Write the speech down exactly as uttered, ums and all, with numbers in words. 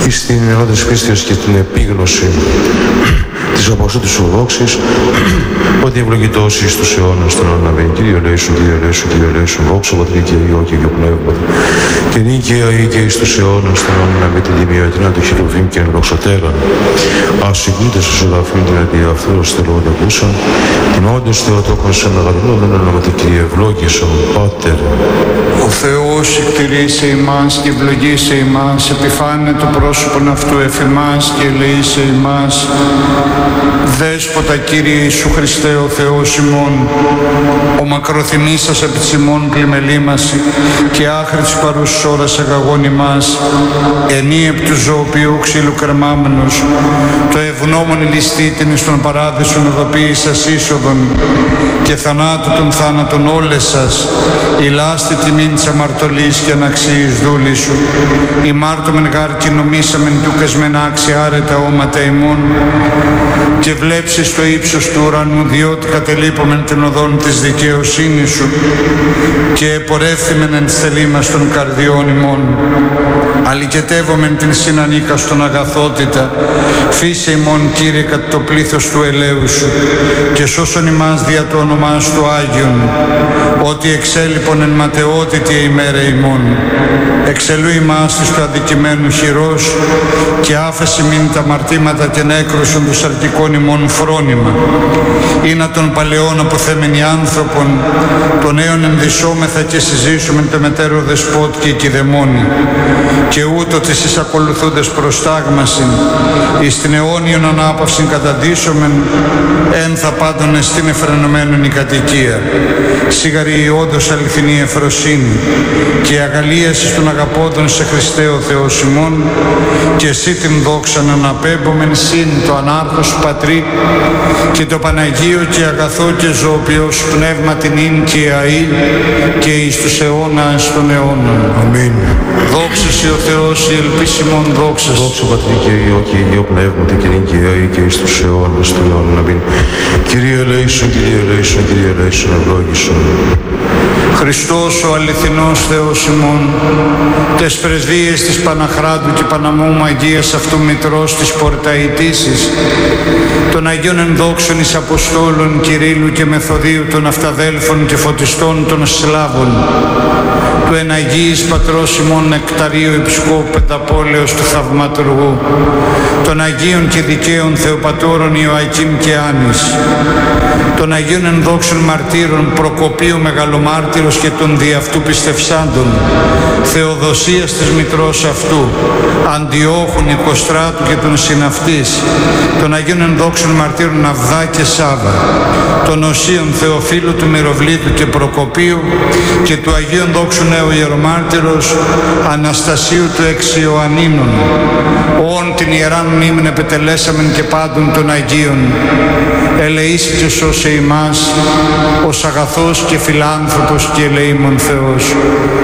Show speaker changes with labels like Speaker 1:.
Speaker 1: εις την ενότητας πίστεως και την επίγνωση της αποστόλης σου δόξης, ότι ευλογητός εις τους αιώνας των αναβαίνει. Κύριε ελέησον, Κύριε ελέησον, Κύριε ελέησον, δόξα Πατρί και Υιό και Υιό Πνεύματι, και νίκαια ή και εις τους αιώνας των αναβαίνει την τιμιωτινά του χειρουβήμ και ενδοξωτέραν. Ας συγκλείτες στους εδαφήν την αντία αυτού ως τελώντα ακούσαν, τιμώντες Θεοτόκον σε μεγαλυνόδον ονόματι Κύριε ευλόγησον, Πάτερ.
Speaker 2: Ο Θεός εκτηρήσε ημάς και ευλογήσε ημάς, επιφάνε το πρόσωπον αυτού εφημάς και ελεήσε ημάς. Δέσποτα Κύριε Ιησού Χριστέ ο Θεός ημών, ο μακροθυμής σας επί της ημών πλημελήμαση και άχρη της παρούσης ώρας αγαγών ημάς, ενή επ' του ζωοποιού ξύλου κρεμάμενος, το ευγνώμων ληστήτην εις τον παράδεισον οδοποίησας είσοδον και θανάτου των θάνατων όλες σας, η λάστη τιμήν της αμαρτωλής και αναξίης δούλη σου, η μάρτωμεν γάρ και νομίσαμεν τούκας μεν άξια άρετα όματα ημών, και βλέψεις το ύψος του ουρανού, διότι κατελείπομεν την οδόν της δικαιοσύνης σου και επορεύθυμεν εν στελήμας των καρδιών ημών. Αλικετεύομεν την συνανίκα στον αγαθότητα, φύσε ημών Κύριε κατά το πλήθος του ελέου σου και σώσον ημάς δια το όνομά σου Άγιον, ότι εξέλιπον εν ματαιότητη ημέρα ημών. Εξελού ημάς της του αδικημένου χειρός και άφεση μην τα μαρτήματα και νέκρουσον του σαρκικών ημών φρόνημα. Ήνα των παλαιών αποθέμενοι άνθρωπον, των νέων ενδυσόμεθα και συζήσουμε το μετέρο δεσπότ και οικειδαιμόνι. Και ούτω της εις ακολουθούντες προστάγμασιν, εις την αιώνιον ανάπαυσιν καταντήσομεν, εν θα πάντων εστίν εφρενωμένον η κατοικία. Σίγαρη η όντως αληθινή εφροσύνη και η αγαλίαση των αγαπώντων σε Χριστέ ο Θεός ημών, και εσύ την δόξαν αναπέμπομεν συν το ανάρχος Πατρί και το Παναγίο και αγαθό και ζωοποιός πνεύμα την ίν και αή και εις τους αιώνας των αιώνων.
Speaker 1: Αμήν.
Speaker 2: Δόξα σε ο Θεός, η ελπίσιμον δόξα.
Speaker 1: Δόξα Πατρί και Υιό και Υιό Πνεύματι και νυν και αή και εις τους αιώνας των αιώνων. Αμήν. Κύριε ελέησον, Κύριε ελέησον, Κύριε ελέησον, ευλόγησον.
Speaker 2: Χριστός ο αληθινός Θεός ημών, τες πρεσβείες της Παναχράντου και Παναμού Μαγείας αυτού Μητρός της Πορταϊτήσης, των Αγίων ενδόξων εις Αποστόλων Κυρίλλου και Μεθοδίου, των Αυταδέλφων και Φωτιστών των Σλάβων, του εν Αγίης Πατρός ημών Νεκταρίου Επισκόπου Πενταπόλεως του Θαυματουργού, των Αγίων και Δικαίων Θεοπατώρων Ιωακήμ και Άνης, των Αγίων ενδόξων Μαρτύρων Προκοπίου Μεγαλομάρτυρος και των δι' αυτού πιστευσάντων, Θεοδοσίας της Μητρός αυτού, Αντιόχου Νικοστράτου και των συναυτής, των Αγίων ενδόξων Μαρτύρων Αυδά και Σάβα, των Οσίων Θεοφύλου του Μυροβλήτου και Προκοπίου και του Αγίου ενδόξου Νέου Ιερομάρτυρος Αναστασίου του εξ Ιωαννίνων, όν την ιεράν μνήμην επετελέσαμεν και πάντων των Αγίων, ελεήσει και σώσε ημάς ως αγαθός και φιλάνθρωπος και ελεήμων Θεός.